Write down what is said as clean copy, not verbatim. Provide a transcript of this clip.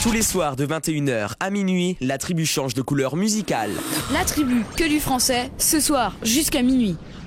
Tous les soirs de 21h à minuit, la tribu change de couleur musicale. La tribu, que du français, ce soir jusqu'à minuit.